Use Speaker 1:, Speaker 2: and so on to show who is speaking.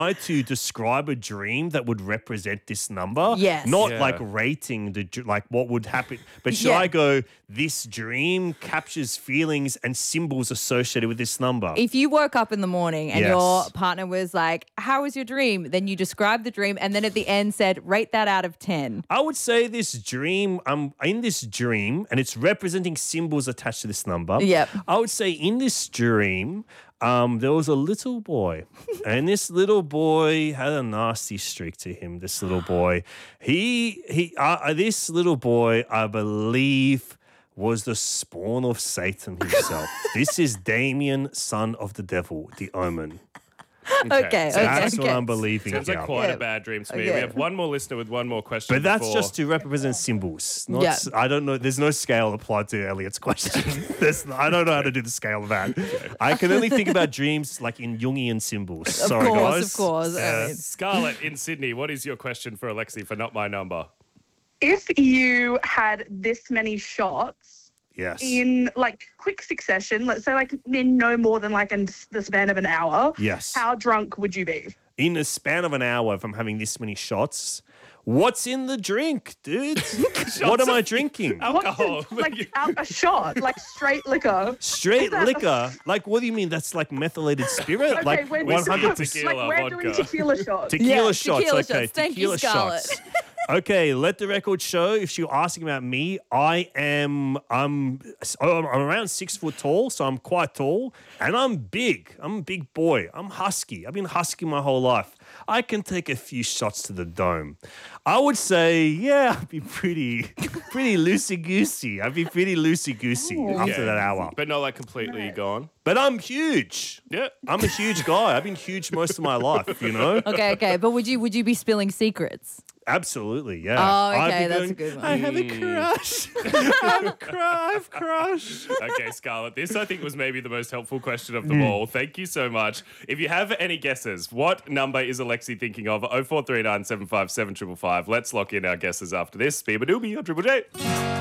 Speaker 1: try to describe a dream that would represent this number.
Speaker 2: Yes.
Speaker 1: Not
Speaker 3: Yeah.
Speaker 1: like rating like what would happen. But should
Speaker 2: Yeah.
Speaker 1: I go, this dream captures feelings and symbols associated with this number?
Speaker 2: If you woke up in the morning and
Speaker 1: Yes.
Speaker 2: your partner was like, how was your dream? Then you described the dream and then at the end said, rate that out of 10.
Speaker 1: I would say this dream, I'm in this dream and it's representing symbols attached to this number.
Speaker 2: Yep.
Speaker 1: I would say in this dream, there was a little boy and this little boy had a nasty streak to him, this little boy. This little boy, I believe, was the spawn of Satan himself. This is Damien, son of the devil, the omen.
Speaker 2: Okay.
Speaker 1: That's what I'm believing
Speaker 3: Sounds
Speaker 1: here.
Speaker 3: like quite
Speaker 2: Yeah.
Speaker 3: a bad dream to me.
Speaker 2: Okay.
Speaker 3: We have one more listener with one more question.
Speaker 1: But that's
Speaker 3: before-
Speaker 1: just to represent symbols. Not,
Speaker 2: Yeah.
Speaker 1: I don't know. There's no scale applied to Elliot's question. I don't know how to do the scale of that. I can only think about dreams like in Jungian symbols. Sorry, guys.
Speaker 2: Of course. I mean,
Speaker 3: Scarlett in Sydney, what is your question for Alexi for Not My Number?
Speaker 4: If you had this many shots
Speaker 1: Yes.
Speaker 4: in like quick succession, let's say like in no more than like in the span of an hour,
Speaker 1: Yes.
Speaker 4: how drunk would you be?
Speaker 1: In the span of an hour, if I'm having this many shots, what's in the drink, dude? What am I drinking?
Speaker 3: Alcohol.
Speaker 4: Like a shot, like straight liquor.
Speaker 1: Straight
Speaker 4: Is that-
Speaker 1: liquor? Like, what do you mean? That's like methylated spirit?
Speaker 4: Okay,
Speaker 1: like
Speaker 4: when
Speaker 1: 100%
Speaker 3: tequila,
Speaker 4: like we're doing
Speaker 3: vodka.
Speaker 4: tequila shots.
Speaker 1: tequila
Speaker 2: Yeah,
Speaker 1: shots.
Speaker 2: tequila
Speaker 1: Okay,
Speaker 2: shots. Thank you,
Speaker 1: tequila
Speaker 2: Scarlett.
Speaker 1: shots. Okay, let the record show. If you're asking about me, I'm around 6 foot tall, so I'm quite tall, and I'm big. I'm a big boy. I'm husky. I've been husky my whole life. I can take a few shots to the dome. I would say, yeah, I'd be pretty loosey goosey. I'd be pretty loosey goosey after that hour.
Speaker 3: But not like completely gone.
Speaker 1: But I'm huge.
Speaker 3: Yeah.
Speaker 1: I'm a huge guy. I've been huge most of my life, you know?
Speaker 2: Okay. But would you be spilling secrets?
Speaker 1: Absolutely, yeah.
Speaker 2: Oh,
Speaker 1: I'd
Speaker 2: okay,
Speaker 1: be
Speaker 2: that's
Speaker 1: going,
Speaker 2: a good one.
Speaker 1: I have a crush. I have a crush.
Speaker 3: Okay, Scarlett, this I think was maybe the most helpful question of them all. Thank you so much. If you have any guesses, what number is Alexi thinking of? 0439 757 555. Let's lock in our guesses after this. Beaver Doobie on Triple J.